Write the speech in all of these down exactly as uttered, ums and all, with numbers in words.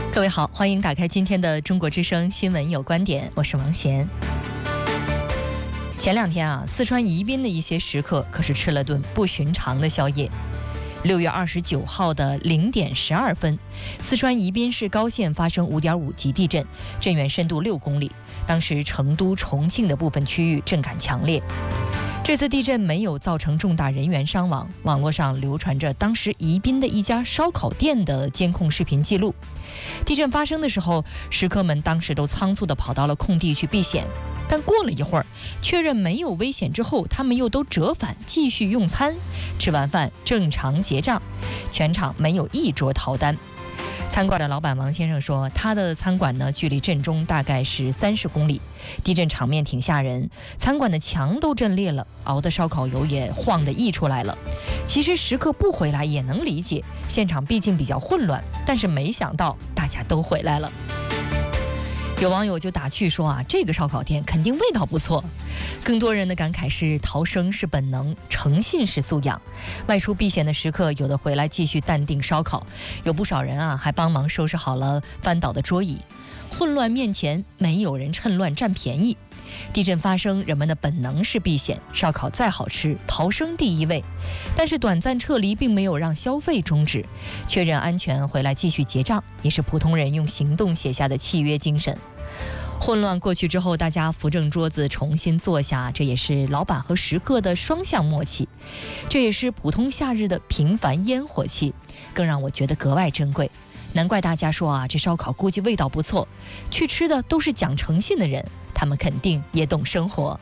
各位好，欢迎打开今天的中国之声新闻有观点，我是王贤。前两天啊，四川宜宾的一些食客可是吃了顿不寻常的宵夜。六月二十九号的零点十二分，四川宜宾市高县发生五点五级地震，震源深度六公里。当时成都、重庆的部分区域震感强烈。这次地震没有造成重大人员伤亡，网络上流传着当时宜宾的一家烧烤店的监控视频记录。地震发生的时候，食客们当时都仓促地跑到了空地去避险，但过了一会儿，确认没有危险之后，他们又都折返继续用餐。吃完饭正常结账，全场没有一桌逃单。餐馆的老板王先生说，他的餐馆呢距离震中大概是三十公里，地震场面挺吓人，餐馆的墙都震裂了，熬的烧烤油也晃得溢出来了。其实食客不回来也能理解，现场毕竟比较混乱，但是没想到大家都回来了。有网友就打趣说啊，这个烧烤店肯定味道不错。更多人的感慨是，逃生是本能，诚信是素养。外出避险的时刻，有的回来继续淡定烧烤，有不少人啊还帮忙收拾好了翻倒的桌椅。混乱面前，没有人趁乱占便宜。地震发生，人们的本能是避险，烧烤再好吃，逃生第一位。但是短暂撤离并没有让消费终止，确认安全回来继续结账，也是普通人用行动写下的契约精神。混乱过去之后，大家扶正桌子重新坐下，这也是老板和食客的双向默契，这也是普通夏日的平凡烟火气，更让我觉得格外珍贵。难怪大家说啊，这烧烤估计味道不错，去吃的都是讲诚信的人，他们肯定也懂生活。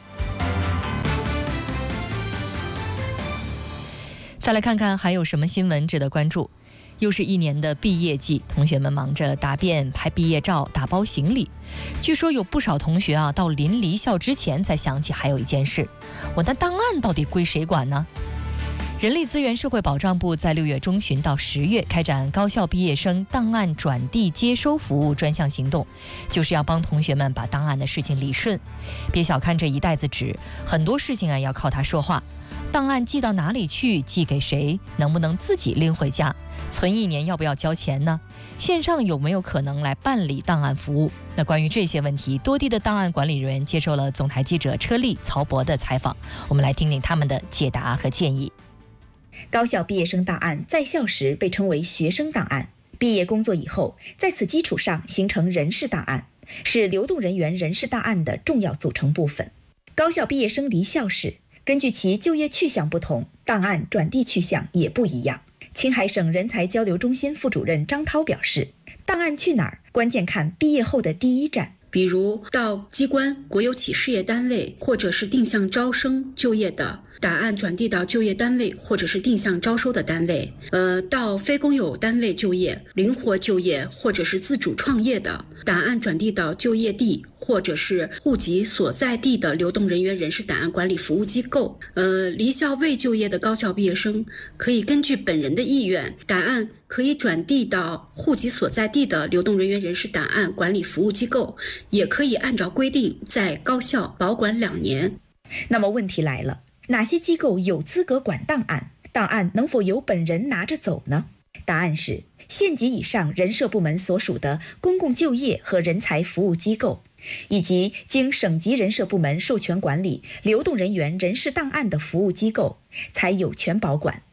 再来看看还有什么新闻值得关注。又是一年的毕业季，同学们忙着答辩、拍毕业照、打包行李。据说有不少同学啊，到临离校之前才想起还有一件事，我的档案到底归谁管呢？人力资源社会保障部在六月中旬到十月开展高校毕业生档案转递接收服务专项行动，就是要帮同学们把档案的事情理顺。别小看这一袋子纸，很多事情啊要靠它说话。档案寄到哪里去，寄给谁，能不能自己拎回家，存一年要不要交钱呢？线上有没有可能来办理档案服务？那关于这些问题，多地的档案管理人员接受了总台记者车丽、曹博的采访，我们来听听他们的解答和建议。 高校毕业生档案在校时被称为学生档案，毕业工作以后，在此基础上形成人事档案，是流动人员人事档案的重要组成部分。高校毕业生离校时，根据其就业去向不同，档案转递去向也不一样。青海省人才交流中心副主任张涛表示，档案去哪儿，关键看毕业后的第一站。 比如到机关、国有企事业单位或者是定向招生就业的，档案转递到就业单位或者是定向招收的单位；呃，到非公有单位就业、灵活就业或者是自主创业的，档案转递到就业地或者是户籍所在地的流动人员人事档案管理服务机构。呃，离校未就业的高校毕业生可以根据本人的意愿，档案可以转递到户籍所在地的流动人员人事档案管理服务机构，也可以按照规定在高校保管两年。 那么问题来了，哪些机构有资格管档案？档案能否由本人拿着走呢？答案是县级以上人社部门所属的公共就业和人才服务机构，以及经省级人社部门授权管理流动人员人事档案的服务机构，才有权保管。